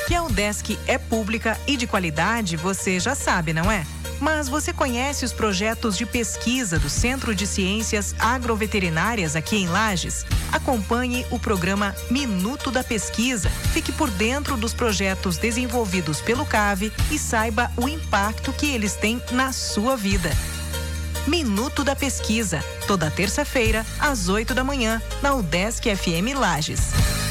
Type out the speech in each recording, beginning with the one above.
Que a UDESC é pública e de qualidade, você já sabe, não é? Mas você conhece os projetos de pesquisa do Centro de Ciências Agroveterinárias aqui em Lages? Acompanhe o programa Minuto da Pesquisa. Fique por dentro dos projetos desenvolvidos pelo CAV e saiba o impacto que eles têm na sua vida. Minuto da Pesquisa, toda terça-feira, às 8 da manhã, na UDESC FM Lages.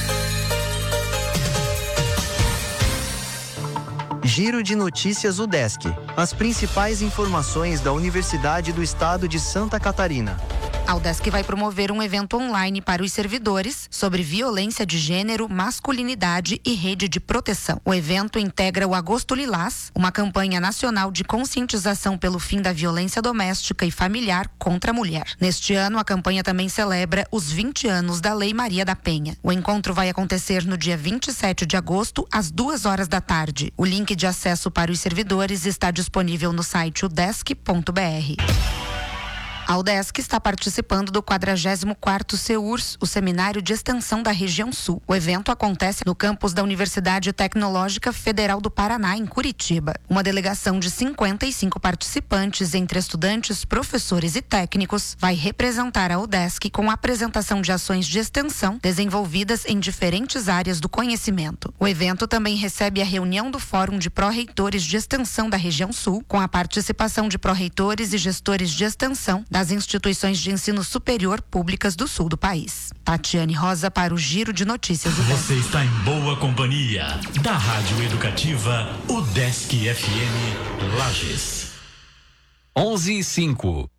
Giro de Notícias UDESC. As principais informações da Universidade do Estado de Santa Catarina. A UDESC vai promover um evento online para os servidores sobre violência de gênero, masculinidade e rede de proteção. O evento integra o Agosto Lilás, uma campanha nacional de conscientização pelo fim da violência doméstica e familiar contra a mulher. Neste ano, a campanha também celebra os 20 anos da Lei Maria da Penha. O encontro vai acontecer no dia 27 de agosto, às 2h da tarde. O link de acesso para os servidores está disponível no site udesc.br. A UDESC está participando do 44º CEURS, o Seminário de Extensão da Região Sul. O evento acontece no campus da Universidade Tecnológica Federal do Paraná, em Curitiba. Uma delegação de 55 participantes, entre estudantes, professores e técnicos, vai representar a UDESC com a apresentação de ações de extensão desenvolvidas em diferentes áreas do conhecimento. O evento também recebe a reunião do Fórum de Pró-Reitores de Extensão da Região Sul, com a participação de pró-reitores e gestores de extensão das instituições de ensino superior públicas do sul do país. Tatiane Rosa para o Giro de Notícias UDESC. Você está em boa companhia da Rádio Educativa UDESC FM Lages. 11:05.